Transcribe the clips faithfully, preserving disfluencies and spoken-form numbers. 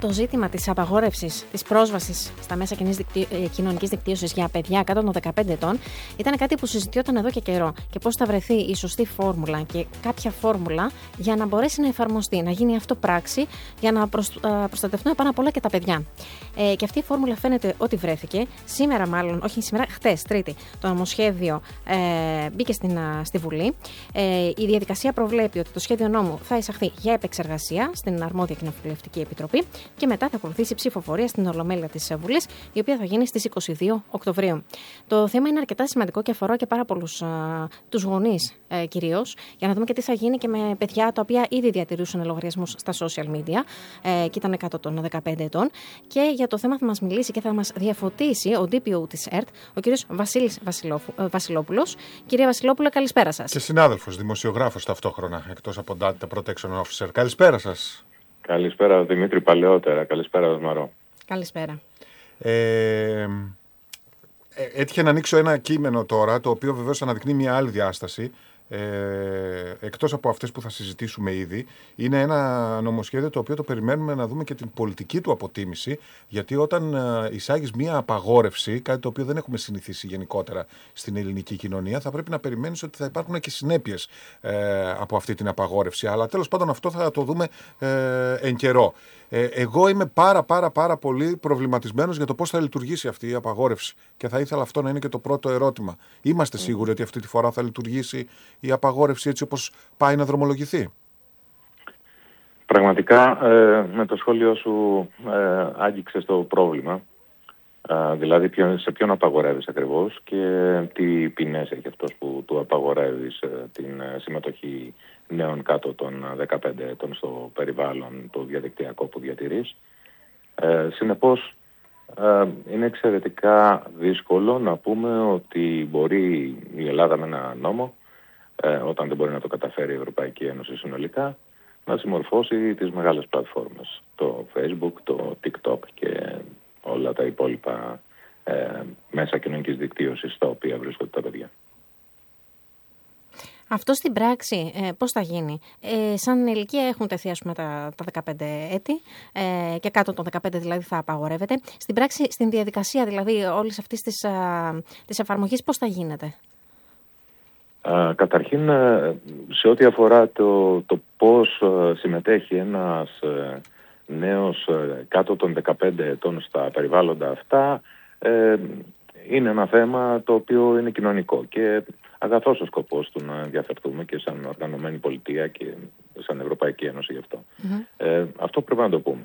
το ζήτημα της απαγόρευσης της πρόσβασης στα μέσα κοινωνικής δικτύωσης για παιδιά κάτω των δεκαπέντε ετών ήταν κάτι που συζητιόταν εδώ και καιρό. Και πώς θα βρεθεί η σωστή φόρμουλα και κάποια φόρμουλα για να μπορέσει να εφαρμοστεί, να γίνει αυτό πράξη, για να προστατευτούν πάνω απ' όλα και τα παιδιά. Ε, και αυτή η φόρμουλα φαίνεται ότι βρέθηκε. Σήμερα, μάλλον, όχι σήμερα, χτες, Τρίτη, το νομοσχέδιο ε, μπήκε στην, στη Βουλή. Ε, η διαδικασία προβλέπει ότι το σχέδιο νόμου θα εισαχθεί για επεξεργασία στην αρμόδια κοινοβουλευτική επιτροπή και μετά θα ακολουθήσει ψηφοφορία στην Ολομέλεια της Βουλής, η οποία θα γίνει στις είκοσι δύο Οκτωβρίου. Το θέμα είναι αρκετά σημαντικό και αφορά και πάρα πολλούς τους γονείς ε, κυρίως, για να δούμε και τι θα γίνει και με παιδιά τα οποία ήδη διατηρούσαν λογαριασμούς στα social media ε, και ήταν κάτω των δεκαπέντε ετών. Και για το θέμα θα μας μιλήσει και θα μας διαφωτίσει ο ντι πι ο της ΕΡΤ, ο κύριος Βασίλης Βασιλόπουλος. Κύριε Βασιλόπουλο, καλησπέρα σας. Και συνάδελφος, δημοσιογράφος ταυτόχρονα, εκτός από Data Protection Officer. Καλησπέρα σας. Καλησπέρα, Δημήτρη, παλαιότερα. Καλησπέρα, Δεσμαρό. Καλησπέρα. Ε, έτυχε να ανοίξω ένα κείμενο τώρα, το οποίο βεβαίως αναδεικνύει μια άλλη διάσταση. Ε, εκτός από αυτές που θα συζητήσουμε ήδη, είναι ένα νομοσχέδιο το οποίο το περιμένουμε να δούμε και την πολιτική του αποτίμηση, γιατί όταν εισάγεις μια απαγόρευση, κάτι το οποίο δεν έχουμε συνηθίσει γενικότερα στην ελληνική κοινωνία, θα πρέπει να περιμένεις ότι θα υπάρχουν και συνέπειες ε, από αυτή την απαγόρευση, αλλά τέλος πάντων αυτό θα το δούμε ε, εν καιρό. Ε, εγώ είμαι πάρα πάρα πάρα πολύ προβληματισμένος για το πώς θα λειτουργήσει αυτή η απαγόρευση και θα ήθελα αυτό να είναι και το πρώτο ερώτημα. Είμαστε σίγουροι ότι αυτή τη φορά θα λειτουργήσει η απαγόρευση έτσι όπως πάει να δρομολογηθεί? Πραγματικά ε, με το σχόλιο σου ε, άγγιξες το πρόβλημα. Ε, δηλαδή ποιο, σε ποιον απαγορεύεις ακριβώς και τι ποινές έχει αυτός που του απαγορεύεις ε, την ε, συμμετοχή νέων κάτω των δεκαπέντε ετών στο περιβάλλον το διαδικτυακό που διατηρείς. Ε, συνεπώς ε, είναι εξαιρετικά δύσκολο να πούμε ότι μπορεί η Ελλάδα με ένα νόμο, ε, όταν δεν μπορεί να το καταφέρει η Ευρωπαϊκή Ένωση συνολικά, να συμμορφώσει τις μεγάλες πλατφόρμες, το Facebook, το TikTok και όλα τα υπόλοιπα ε, μέσα κοινωνικής δικτύωσης στα οποία βρίσκονται τα παιδιά. Αυτό στην πράξη ε, πώς θα γίνει? Ε, σαν ηλικία έχουν τεθεί ας πούμε, τα, τα δεκαπέντε έτη ε, και κάτω των δεκαπέντε δηλαδή θα απαγορεύεται. Στην πράξη, στην διαδικασία δηλαδή όλης αυτής της, α, της εφαρμογής πώς θα γίνεται? Α, καταρχήν σε ό,τι αφορά το, το πώς συμμετέχει ένας νέος κάτω των δεκαπέντε ετών στα περιβάλλοντα αυτά, ε, είναι ένα θέμα το οποίο είναι κοινωνικό και αγαθός ο σκοπός του να ενδιαφερθούμε και σαν οργανωμένη πολιτεία και σαν Ευρωπαϊκή Ένωση γι' αυτό. Mm-hmm. Ε, αυτό πρέπει να το πούμε.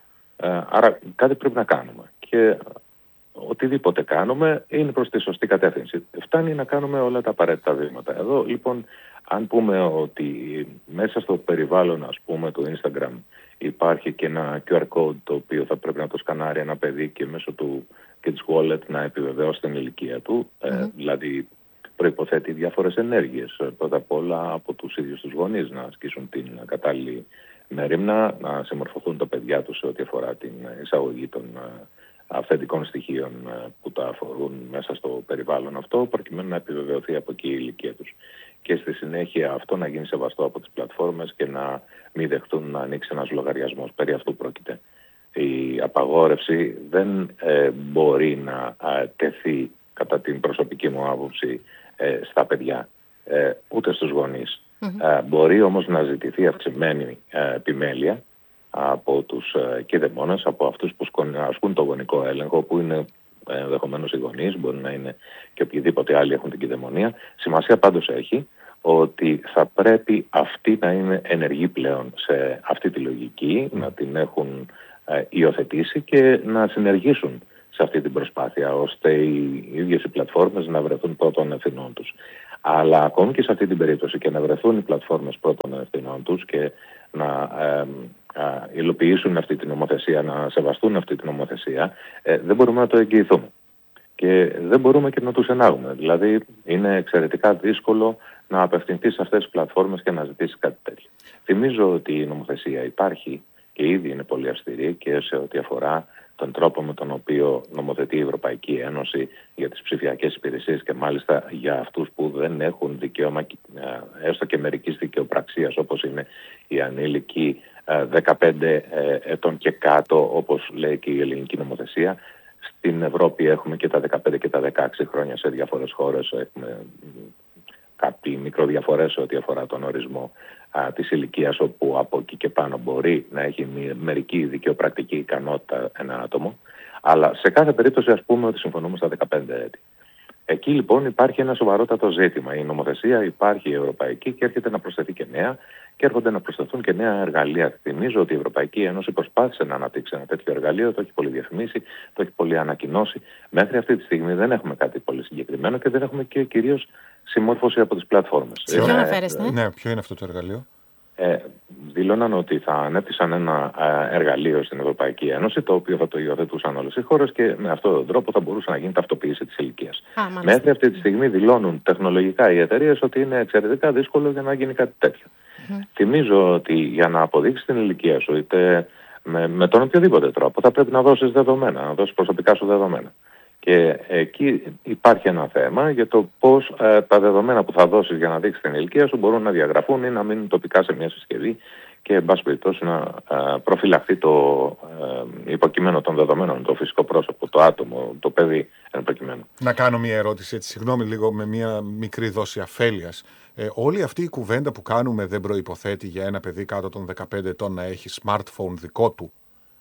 Ε, άρα κάτι πρέπει να κάνουμε και οτιδήποτε κάνουμε είναι προς τη σωστή κατεύθυνση. Φτάνει να κάνουμε όλα τα απαραίτητα βήματα. Εδώ λοιπόν αν πούμε ότι μέσα στο περιβάλλον ας πούμε του Instagram υπάρχει και ένα κιου αρ code το οποίο θα πρέπει να το σκανάρει ένα παιδί και μέσω του και της wallet να επιβεβαιώσει την ηλικία του, mm-hmm. ε, δηλαδή προϋποθέτει διάφορες ενέργειες. Πρώτα απ' όλα από τους ίδιους τους γονείς να ασκήσουν την κατάλληλη μερίμνα, να συμμορφωθούν τα παιδιά τους σε ό,τι αφορά την εισαγωγή των αυθεντικών στοιχείων που τα αφορούν μέσα στο περιβάλλον αυτό, προκειμένου να επιβεβαιωθεί από εκεί η ηλικία τους. Και στη συνέχεια αυτό να γίνει σεβαστό από τις πλατφόρμες και να μην δεχτούν να ανοίξει ένας λογαριασμός. Περί αυτού πρόκειται. Η απαγόρευση δεν ε, μπορεί να ε, τεθεί κατά την προσωπική μου άποψη ε, στα παιδιά, ε, ούτε στους γονείς. Mm-hmm. Ε, μπορεί όμως να ζητηθεί αυξημένη ε, επιμέλεια από τους ε, κηδεμόνες, από αυτούς που ασκούν το γονικό έλεγχο, που είναι ενδεχομένως οι γονείς, μπορεί να είναι και οποιοδήποτε άλλοι έχουν την κηδεμονία. Σημασία πάντως έχει ότι θα πρέπει αυτοί να είναι ενεργοί πλέον σε αυτή τη λογική, mm. να την έχουν ε, υιοθετήσει και να συνεργήσουν σε αυτή την προσπάθεια, ώστε οι ίδιες οι πλατφόρμες να βρεθούν πρώτων ευθυνών τους. Αλλά ακόμη και σε αυτή την περίπτωση και να βρεθούν οι πλατφόρμες πρώτων ευθυνών τους και να ε, ε, υλοποιήσουν αυτή την νομοθεσία, να σεβαστούν αυτή την νομοθεσία, ε, δεν μπορούμε να το εγγυηθούμε. Και δεν μπορούμε και να τους ενάγουμε. Δηλαδή είναι εξαιρετικά δύσκολο να απευθυνθεί σε αυτές τις πλατφόρμες και να ζητήσει κάτι τέτοιο. Θυμίζω ότι η νομοθεσία υπάρχει και ήδη είναι πολύ αυστηρή και σε ό,τι αφορά τον τρόπο με τον οποίο νομοθετεί η Ευρωπαϊκή Ένωση για τις ψηφιακές υπηρεσίες και μάλιστα για αυτούς που δεν έχουν δικαίωμα έστω και μερικής δικαιοπραξίας, όπως είναι οι ανήλικοι δεκαπέντε ετών και κάτω, όπως λέει και η ελληνική νομοθεσία. Στην Ευρώπη έχουμε και τα δεκαπέντε και τα δεκαέξι χρόνια σε διάφορες χώρες. Έχουμε κάποιοι μικροδιαφορές ό,τι αφορά τον ορισμό α, της ηλικίας, όπου από εκεί και πάνω μπορεί να έχει μερική δικαιοπρακτική ικανότητα ένα άτομο. Αλλά σε κάθε περίπτωση ας πούμε ότι συμφωνούμε στα δεκαπέντε έτη. Εκεί λοιπόν υπάρχει ένα σοβαρότατο ζήτημα. Η νομοθεσία υπάρχει η ευρωπαϊκή και έρχεται να προσθεθεί και νέα και έρχονται να προσθεθούν και νέα εργαλεία. Θυμίζω ότι η Ευρωπαϊκή Ένωση προσπάθησε να αναπτύξει ένα τέτοιο εργαλείο, το έχει πολύ διαφημίσει, το έχει πολύ ανακοινώσει. Μέχρι αυτή τη στιγμή δεν έχουμε κάτι πολύ συγκεκριμένο και δεν έχουμε και κυρίως συμμόρφωση από τις πλατφόρμες. Σε ποιο αναφέρεστε? Ναι, ποιο είναι αυτό το εργαλείο? Ε, δήλωναν ότι θα ανέπτυσαν ένα ε, εργαλείο στην Ευρωπαϊκή Ένωση, το οποίο θα το υιοθετούσαν όλες οι χώρες και με αυτόν τον τρόπο θα μπορούσε να γίνει ταυτοποίηση της ηλικίας. Μέχρι αυτή τη στιγμή δηλώνουν τεχνολογικά οι εταιρείες ότι είναι εξαιρετικά δύσκολο για να γίνει κάτι τέτοιο. Mm. Θυμίζω ότι για να αποδείξεις την ηλικία σου, είτε με, με τον οποιοδήποτε τρόπο, θα πρέπει να δώσεις δεδομένα, να δώσεις προσωπικά σου δεδομένα. Και εκεί υπάρχει ένα θέμα για το πώς ε, τα δεδομένα που θα δώσεις για να δείξεις την ηλικία σου μπορούν να διαγραφούν ή να μείνουν τοπικά σε μια συσκευή και εν πάση περιπτώσει να ε, προφυλαχθεί το ε, υποκείμενο των δεδομένων, το φυσικό πρόσωπο, το άτομο, το παιδί εν προκειμένου. Να κάνω μια ερώτηση, έτσι, συγγνώμη λίγο με μια μικρή δόση αφέλειας. Ε, όλη αυτή η κουβέντα που κάνουμε δεν προϋποθέτει για ένα παιδί κάτω των δεκαπέντε ετών να έχει smartphone δικό του?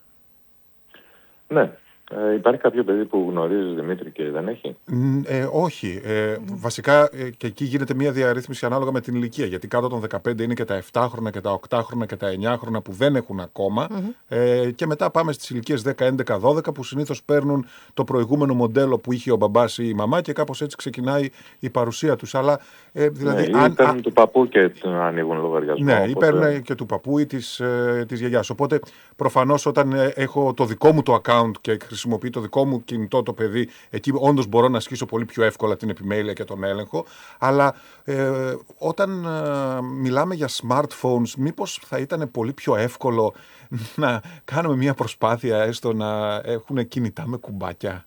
Ναι. Ε, υπάρχει κάποιο παιδί που γνωρίζεις, Δημήτρη, και δεν έχει? Ε, όχι. Ε, mm. Βασικά ε, και εκεί γίνεται μια διαρρύθμιση ανάλογα με την ηλικία. Γιατί κάτω των δεκαπέντε είναι και τα επτάχρονα και τα οκτάχρονα και τα εννιάχρονα που δεν έχουν ακόμα. Mm-hmm. Ε, και μετά πάμε στις ηλικίες δέκα, έντεκα, δώδεκα που συνήθως παίρνουν το προηγούμενο μοντέλο που είχε ο μπαμπάς ή η μαμά και κάπως έτσι ξεκινάει η παρουσία τους. Αλλά, ε, δηλαδή, ναι, ή αν, παίρνουν α... του παππού και ανοίγουν λογαριασμό. Ναι, οπότε... ή παίρνουν και του παππού ή της, ε, της γιαγιάς. Οπότε προφανώς όταν ε, έχω το δικό μου το account και χρησιμοποιεί το δικό μου κινητό το παιδί, εκεί όντως μπορώ να ασκήσω πολύ πιο εύκολα την επιμέλεια και τον έλεγχο. Αλλά ε, όταν ε, μιλάμε για smartphones, μήπως θα ήταν πολύ πιο εύκολο να κάνουμε μια προσπάθεια έστω να έχουν κινητά με κουμπάκια?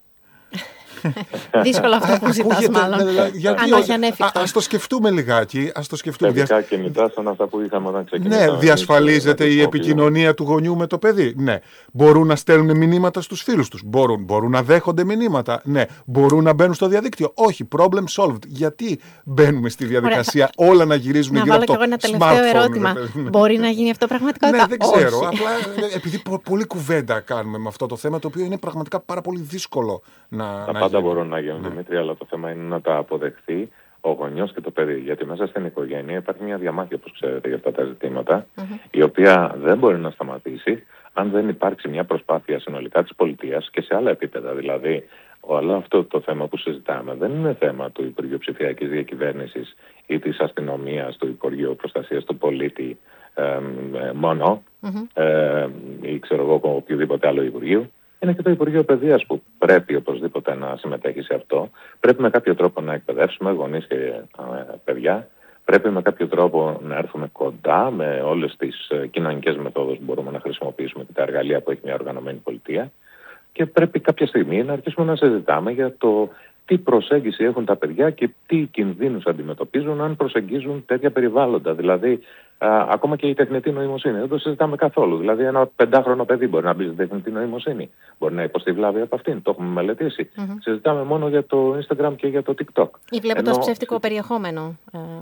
Δύσκολο αυτό που ζητάς μάλλον. Αν όχι ανέφικτο. Ας το σκεφτούμε λιγάκι. Ας το σκεφτούμε. Παιδικά κινητά σαν αυτά που είχαμε όταν ξεκινήσαμε. Ναι, διασφαλίζεται η επικοινωνία του γονιού με το παιδί. Ναι. Μπορούν να στέλνουν μηνύματα στους φίλους τους. Μπορούν. Μπορούν να δέχονται μηνύματα. Ναι. Μπορούν να μπαίνουν στο διαδίκτυο. Όχι. Problem solved. Γιατί μπαίνουμε στη διαδικασία Ωραία. όλα να γυρίζουν να γύρω από το smartphone? Να βάλω και εγώ ένα τελευταίο ερώτημα. Μπορεί να γίνει αυτό πραγματικότητα? Ναι, δεν ξέρω. Απλά επειδή πολλή κουβέντα κάνουμε με αυτό το θέμα, το οποίο είναι πραγματικά πάρα πολύ δύσκολο να. Τα πάντα μπορούν να γίνουν, Δημήτρη, αλλά το θέμα είναι να τα αποδεχθεί ο γονιός και το παιδί. Γιατί μέσα στην οικογένεια υπάρχει μια διαμάχη, όπως ξέρετε, για αυτά τα ζητήματα, mm-hmm. η οποία δεν μπορεί να σταματήσει αν δεν υπάρξει μια προσπάθεια συνολικά της πολιτείας και σε άλλα επίπεδα. Δηλαδή, όλο αυτό το θέμα που συζητάμε δεν είναι θέμα του Υπουργείου Ψηφιακής Διακυβέρνησης ή της αστυνομίας, του Υπουργείου Προστασίας του Πολίτη ε, ε, μόνο mm-hmm. ε, ή ξέρω εγώ οποιοδήποτε άλλο Υπουργείο. Είναι και το Υπουργείο Παιδείας που πρέπει οπωσδήποτε να συμμετέχει σε αυτό. Πρέπει με κάποιο τρόπο να εκπαιδεύσουμε γονείς και ε, παιδιά. Πρέπει με κάποιο τρόπο να έρθουμε κοντά με όλες τις ε, κοινωνικές μεθόδους που μπορούμε να χρησιμοποιήσουμε και τα εργαλεία που έχει μια οργανωμένη πολιτεία. Και πρέπει κάποια στιγμή να αρχίσουμε να συζητάμε για το τι προσέγγιση έχουν τα παιδιά και τι κινδύνους αντιμετωπίζουν αν προσεγγίζουν τέτοια περιβάλλοντα. Δηλαδή, α, ακόμα και η τεχνητή νοημοσύνη. Δεν το συζητάμε καθόλου. Δηλαδή, ένα πεντάχρονο παιδί μπορεί να μπει στην τεχνητή νοημοσύνη. Μπορεί να υποστεί βλάβη από αυτήν. Το έχουμε μελετήσει. Mm-hmm. Συζητάμε μόνο για το Instagram και για το TikTok. Ή βλέποντας Ενώ... ψεύτικο περιεχόμενο.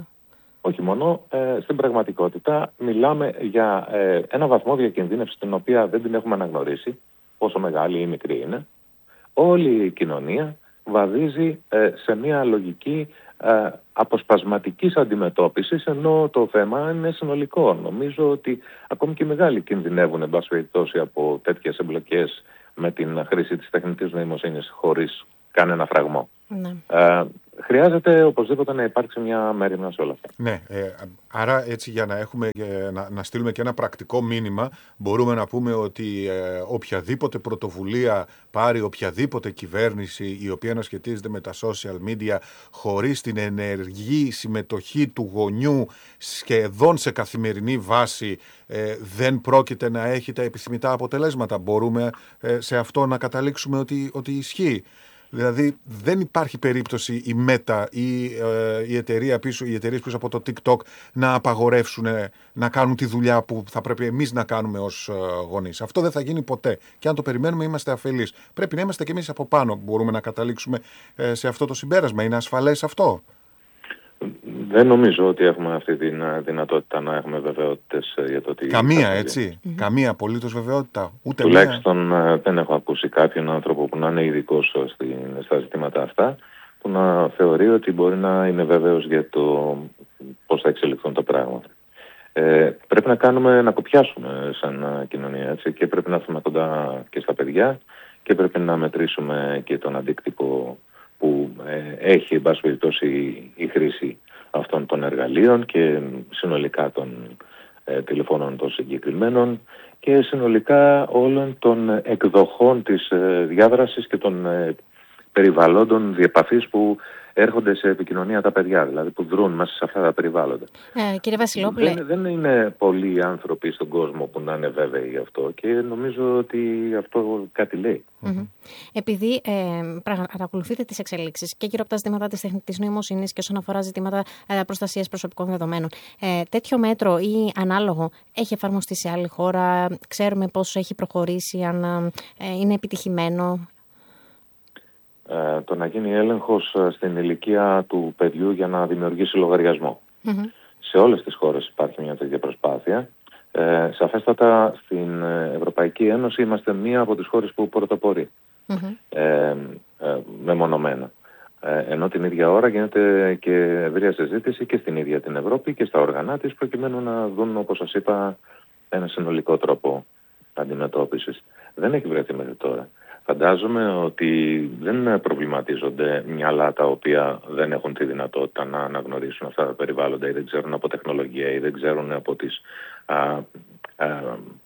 Όχι μόνο. Ε, στην πραγματικότητα, μιλάμε για ε, ένα βαθμό διακινδύνευσης την οποία δεν την έχουμε αναγνωρίσει, πόσο μεγάλη ή μικρή είναι. Όλη η κοινωνία βαδίζει ε, σε μια λογική ε, αποσπασματικής αντιμετώπισης, ενώ το θέμα είναι συνολικό. Νομίζω ότι ακόμη και οι μεγάλοι κινδυνεύουν, εν πάση περιπτώσει, από τέτοιες εμπλοκές με την χρήση της τεχνητής νοημοσύνης χωρίς κανένα φραγμό. Ναι. Ε, χρειάζεται οπωσδήποτε να υπάρξει μια μέριμνα σε όλα αυτά. Ναι, ε, άρα έτσι για να, έχουμε, ε, να, να στείλουμε και ένα πρακτικό μήνυμα, μπορούμε να πούμε ότι ε, οποιαδήποτε πρωτοβουλία πάρει οποιαδήποτε κυβέρνηση η οποία να σχετίζεται με τα social media χωρίς την ενεργή συμμετοχή του γονιού σχεδόν σε καθημερινή βάση ε, δεν πρόκειται να έχει τα επιθυμητά αποτελέσματα. Μπορούμε ε, σε αυτό να καταλήξουμε ότι, ότι ισχύει. Δηλαδή δεν υπάρχει περίπτωση η Meta ή ε, η εταιρεία πίσω, οι εταιρείες πίσω από το TikTok να απαγορεύσουν να κάνουν τη δουλειά που θα πρέπει εμείς να κάνουμε ως ε, γονείς. Αυτό δεν θα γίνει ποτέ. Και αν το περιμένουμε είμαστε αφελείς. Πρέπει να είμαστε κι εμείς από πάνω. Μπορούμε να καταλήξουμε ε, σε αυτό το συμπέρασμα. Είναι ασφαλές αυτό? Δεν νομίζω ότι έχουμε αυτή τη δυνατότητα να έχουμε βεβαιότητες για το τι... Καμία, έτσι. Mm-hmm. Καμία απολύτως βεβαιότητα. Ούτε τουλάχιστον μία. Δεν έχω ακούσει κάποιον άνθρωπο που να είναι ειδικός στα ζητήματα αυτά, που να θεωρεί ότι μπορεί να είναι βέβαιος για το πώς θα εξελιχθούν τα πράγματα. Ε, πρέπει να κάνουμε, να κοπιάσουμε σαν κοινωνία, έτσι, και πρέπει να έρθουμε κοντά και στα παιδιά και πρέπει να μετρήσουμε και τον αντίκτυπο που ε, έχει, εν πάση περιπτώσει, η χρήση αυτών των εργαλείων και συνολικά των ε, τηλεφώνων των συγκεκριμένων και συνολικά όλων των εκδοχών της ε, διάδρασης και των ε, περιβαλλόντων διεπαφής που έρχονται σε επικοινωνία τα παιδιά, δηλαδή που δρούν μέσα σε αυτά τα περιβάλλοντα. Ε, κύριε Βασιλόπουλε. Δεν, δεν είναι πολλοί άνθρωποι στον κόσμο που να είναι βέβαιοι γι' αυτό και νομίζω ότι αυτό κάτι λέει. Mm-hmm. Επειδή ε, παρακολουθείτε τις εξελίξεις και γύρω από τα ζητήματα της τεχνητής νοημοσύνης και όσον αφορά ζητήματα ε, προστασίας προσωπικών δεδομένων, ε, τέτοιο μέτρο ή ανάλογο έχει εφαρμοστεί σε άλλη χώρα? Ξέρουμε πώς έχει προχωρήσει, αν ε, είναι επιτυχημένο? Ε, το να γίνει έλεγχος στην ηλικία του παιδιού για να δημιουργήσει λογαριασμό. Mm-hmm. Σε όλες τις χώρες υπάρχει μια τέτοια προσπάθεια. Ε, σαφέστατα στην Ευρωπαϊκή Ένωση είμαστε μία από τις χώρες που πρωτοπορεί. Mm-hmm. Ε, ε, μεμονωμένα. Ε, ενώ την ίδια ώρα γίνεται και ευρεία συζήτηση και στην ίδια την Ευρώπη και στα όργανα της, προκειμένου να δουν, όπως σας είπα, ένα συνολικό τρόπο αντιμετώπισης. Δεν έχει βρεθεί μέχρι τώρα. Φαντάζομαι ότι δεν προβληματίζονται μυαλά τα οποία δεν έχουν τη δυνατότητα να αναγνωρίσουν αυτά τα περιβάλλοντα ή δεν ξέρουν από τεχνολογία ή δεν ξέρουν από τις α, α,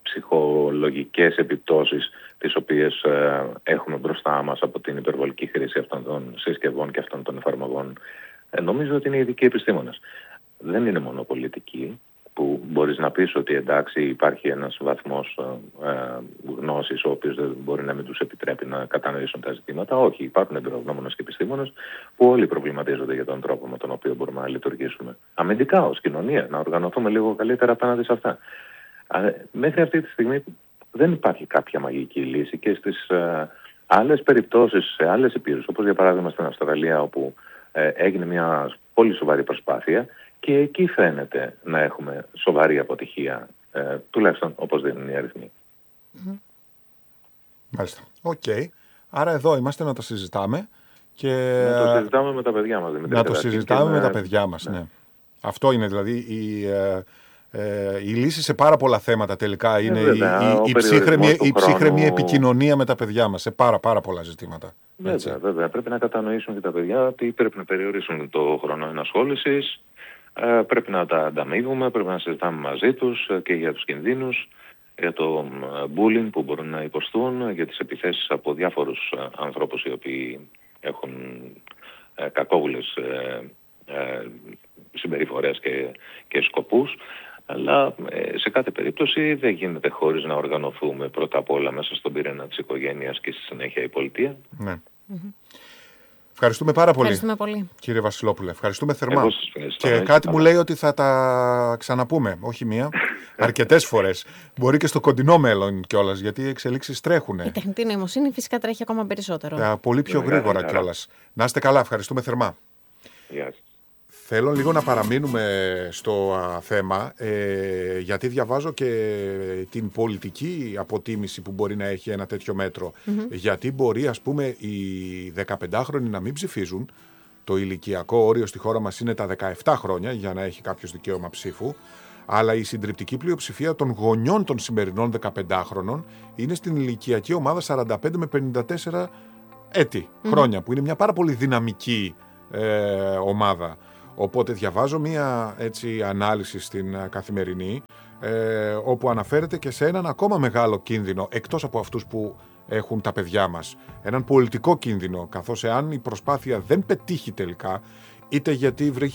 ψυχολογικές επιπτώσεις τις οποίες α, έχουμε μπροστά μας από την υπερβολική χρήση αυτών των συσκευών και αυτών των εφαρμογών. Ε, νομίζω ότι είναι ειδικοί επιστήμονες. Δεν είναι μόνο πολιτικοί, που μπορείς να πεις ότι εντάξει υπάρχει ένας βαθμός ε, γνώσης ο οποίος δεν μπορεί να μην τους επιτρέπει να κατανοήσουν τα ζητήματα. Όχι, υπάρχουν εμπειρογνώμονες και επιστήμονες που όλοι προβληματίζονται για τον τρόπο με τον οποίο μπορούμε να λειτουργήσουμε αμυντικά ως κοινωνία, να οργανωθούμε λίγο καλύτερα απέναντι σε αυτά. Αλλά μέχρι αυτή τη στιγμή δεν υπάρχει κάποια μαγική λύση και στις ε, άλλες περιπτώσεις, σε άλλες υπήρους, όπως για παράδειγμα στην Αυστραλία όπου ε, έγινε μια πολύ σοβαρή προσπάθεια, και εκεί φαίνεται να έχουμε σοβαρή αποτυχία, ε, τουλάχιστον όπως δίνουν οι αριθμοί. Mm-hmm. Μάλιστα. Οκ. Okay. Άρα εδώ είμαστε να το συζητάμε. Και... Να το συζητάμε με τα παιδιά μας. Δημήτρη. Να το συζητάμε με... με τα παιδιά μας, ναι. ναι. Αυτό είναι δηλαδή η, ε, ε, η λύση σε πάρα πολλά θέματα τελικά. Είναι ε, βέβαια, η, η, η, ψύχρεμη, η ψύχρεμη χρόνου... επικοινωνία με τα παιδιά μας σε πάρα, πάρα πολλά ζητήματα. Βέβαια, βέβαια. Πρέπει να κατανοήσουν και τα παιδιά ότι πρέπει να περιορίσουν το χρόνο ενασχόλησης. Ε, πρέπει να τα ανταμείβουμε, πρέπει να συζητάμε μαζί τους και για τους κινδύνους, για το bullying που μπορούν να υποστούν, για τις επιθέσεις από διάφορους ανθρώπους οι οποίοι έχουν ε, κακόβουλες ε, ε, συμπεριφορές και, και σκοπούς. Αλλά ε, σε κάθε περίπτωση δεν γίνεται χωρίς να οργανωθούμε πρώτα απ' όλα μέσα στον πυρήνα της οικογένειας και στη συνέχεια η πολιτεία. Ναι. Mm-hmm. Ευχαριστούμε πάρα πολύ, Ευχαριστούμε πολύ, κύριε Βασιλόπουλε. Ευχαριστούμε θερμά. Ευχαριστώ, και κάτι μου λέει ότι θα τα ξαναπούμε, όχι μία, αρκετές φορές. Μπορεί και στο κοντινό μέλλον κιόλας, γιατί οι εξελίξεις τρέχουν. Η τεχνητή νοημοσύνη φυσικά τρέχει ακόμα περισσότερο. Ε, πολύ πιο γρήγορα κιόλας. Να είστε καλά, ευχαριστούμε θερμά. Γεια σας. Θέλω λίγο να παραμείνουμε στο α, θέμα, ε, γιατί διαβάζω και την πολιτική αποτίμηση που μπορεί να έχει ένα τέτοιο μέτρο. Mm-hmm. Γιατί μπορεί, ας πούμε, οι δεκαπεντάχρονοι να μην ψηφίζουν. Το ηλικιακό όριο στη χώρα μας είναι τα δεκαεπτά χρόνια για να έχει κάποιος δικαίωμα ψήφου. Αλλά η συντριπτική πλειοψηφία των γονιών των σημερινών δεκαπεντάχρονων είναι στην ηλικιακή ομάδα σαράντα πέντε με πενήντα τέσσερα έτη, mm-hmm. χρόνια, που είναι μια πάρα πολύ δυναμική ε, ομάδα. Οπότε διαβάζω μία έτσι ανάλυση στην Καθημερινή ε, όπου αναφέρεται και σε έναν ακόμα μεγάλο κίνδυνο εκτός από αυτούς που έχουν τα παιδιά μας. Έναν πολιτικό κίνδυνο, καθώς εάν η προσπάθεια δεν πετύχει τελικά, είτε γιατί βρέχει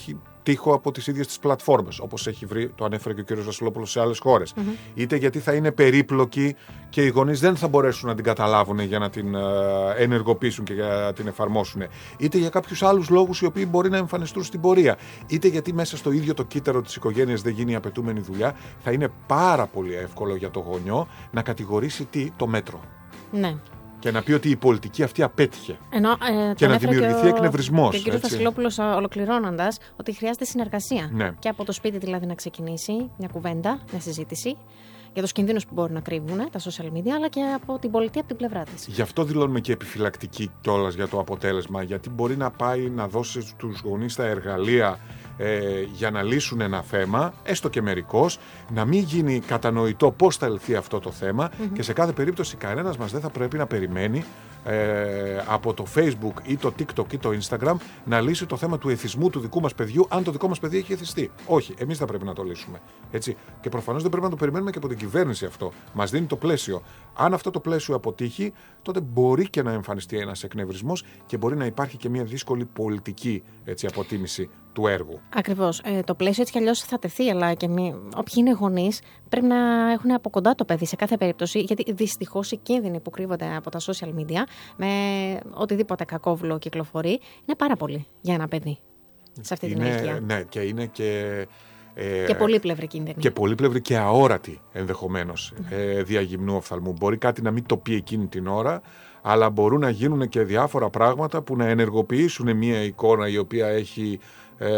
τοίχο από τις ίδιες τις πλατφόρμες, όπως έχει βρει, το ανέφερε και ο κ. Βασιλόπουλος, σε άλλες χώρες. Mm-hmm. Είτε γιατί θα είναι περίπλοκη και οι γονείς δεν θα μπορέσουν να την καταλάβουν για να την ενεργοποιήσουν και για να την εφαρμόσουν. Είτε για κάποιους άλλους λόγους οι οποίοι μπορεί να εμφανιστούν στην πορεία. Είτε γιατί μέσα στο ίδιο το κύτταρο της οικογένειας δεν γίνει η απαιτούμενη δουλειά, θα είναι πάρα πολύ εύκολο για το γονιό να κατηγορήσει τι, το μέτρο. Ναι. Και να πει ότι η πολιτική αυτή απέτυχε. Ενώ, ε, και να δημιουργηθεί και ο, εκνευρισμός. Και ο κ. Βασιλόπουλος, ολοκληρώνοντας, ότι χρειάζεται συνεργασία. Ναι. Και από το σπίτι δηλαδή να ξεκινήσει μια κουβέντα, μια συζήτηση για τους κινδύνους που μπορούν να κρύβουν τα social media, αλλά και από την πολιτεία από την πλευρά της. Γι' αυτό δηλώνουμε και επιφυλακτική κιόλας για το αποτέλεσμα, γιατί μπορεί να πάει να δώσει στους γονείς τα εργαλεία ε, για να λύσουν ένα θέμα, έστω και μερικώς, να μην γίνει κατανοητό πώς θα λυθεί αυτό το θέμα mm-hmm. και σε κάθε περίπτωση κανένας μας δεν θα πρέπει να περιμένει ε, από το Facebook ή το TikTok ή το Instagram να λύσει το θέμα του εθισμού του δικού μας παιδιού, αν το δικό μας παιδί έχει εθιστεί. Όχι, εμείς θα πρέπει να το λύσουμε. Έτσι. Και προφανώς δεν πρέπει να το περιμένουμε και από την κυβέρνηση αυτό. Μας δίνει το πλαίσιο. Αν αυτό το πλαίσιο αποτύχει, τότε μπορεί και να εμφανιστεί ένας εκνευρισμός και μπορεί να υπάρχει και μια δύσκολη πολιτική, έτσι, αποτίμηση του έργου. Ακριβώς. Ε, το πλαίσιο έτσι κι αλλιώς θα τεθεί, αλλά και μη... όποιοι είναι γονείς πρέπει να έχουν από κοντά το παιδί σε κάθε περίπτωση, γιατί δυστυχώς οι κίνδυνοι που κρύβονται από τα social media με οτιδήποτε κακόβουλο κυκλοφορεί είναι πάρα πολύ για ένα παιδί σε αυτή είναι, την ηλικία. Ναι, και είναι και. Ε, και πολύπλευρη κίνδυνη. Και πολύπλευρη και αόρατη ενδεχομένως mm. ε, διαγυμνού οφθαλμού. Μπορεί κάτι να μην το πει εκείνη την ώρα, αλλά μπορούν να γίνουν και διάφορα πράγματα που να ενεργοποιήσουν μια εικόνα η οποία έχει, ε,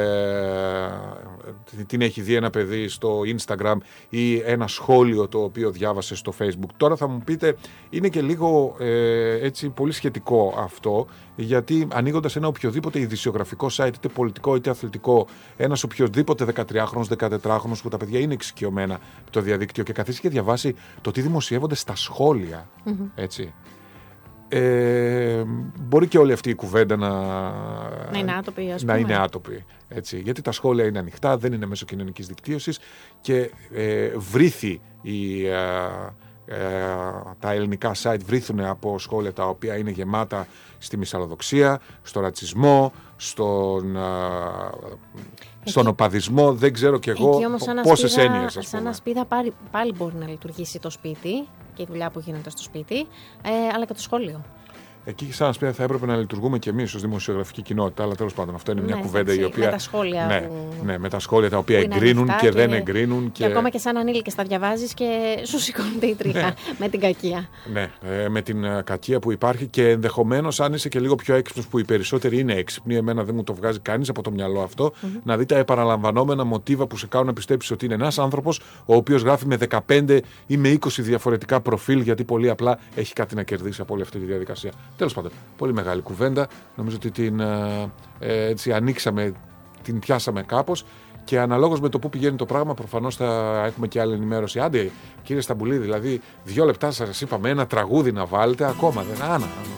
την έχει δει ένα παιδί στο Instagram ή ένα σχόλιο το οποίο διάβασε στο Facebook. Τώρα θα μου πείτε, είναι και λίγο ε, έτσι πολύ σχετικό αυτό, γιατί ανοίγοντας ένα οποιοδήποτε ειδησιογραφικό site, είτε πολιτικό είτε αθλητικό, ένας οποιοδήποτε δεκατριάχρονος, δεκατετράχρονος που τα παιδιά είναι εξοικειωμένα από το διαδίκτυο και καθίσει και διαβάσει το τι δημοσιεύονται στα σχόλια, mm-hmm. έτσι. Ε, μπορεί και όλη αυτή η κουβέντα να, να είναι άτοπη, ας να πούμε. είναι άτοπη, έτσι, γιατί τα σχόλια είναι ανοιχτά, δεν είναι μέσω κοινωνικής δικτύωσης και ε, βρήθη η, ε, ε, τα ελληνικά site βρήθουν από σχόλια τα οποία είναι γεμάτα στη μυσαλλοδοξία, στο ρατσισμό, στον, ε, στον οπαδισμό, δεν ξέρω κι εγώ πόσες έννοιες, ας πούμε. Σαν ασπίδα πάλι, πάλι μπορεί να λειτουργήσει το σπίτι και η δουλειά που γίνεται στο σπίτι, ε, αλλά και το σχόλιο. Εκεί, σαν ασπίδα, θα έπρεπε να λειτουργούμε και εμείς ως δημοσιογραφική κοινότητα, αλλά τέλος πάντων, αυτό είναι μια ναι, κουβέντα έτσι, η οποία. Με τα σχόλια. Ναι, που... ναι, με τα σχόλια τα οποία εγκρίνουν και, και δεν εγκρίνουν. Και... και ακόμα και σαν ανήλικες τα διαβάζεις και σου σηκώνεται η τρίχα ναι. με την κακία. Ναι, ε, με την uh, κακία που υπάρχει και ενδεχομένως, αν είσαι και λίγο πιο έξυπνος, που οι περισσότεροι είναι έξυπνοι, εμένα δεν μου το βγάζει κανείς από το μυαλό αυτό, mm-hmm. να δει τα επαναλαμβανόμενα μοτίβα που σε κάνουν να πιστέψεις ότι είναι ένας άνθρωπος ο οποίος γράφει με δεκαπέντε ή με είκοσι διαφορετικά προφίλ, γιατί πολύ απλά έχει κάτι να κερδίσει από όλη αυτή τη διαδικασία. Τέλος πάντων, πολύ μεγάλη κουβέντα. Νομίζω ότι την ε, έτσι, ανοίξαμε, την πιάσαμε κάπως και αναλόγως με το που πηγαίνει το πράγμα, προφανώς θα έχουμε και άλλη ενημέρωση. Άντε, κύριε Σταμπουλίδη, δηλαδή δύο λεπτά σας είπαμε ένα τραγούδι να βάλετε, ακόμα δεν. Άνα,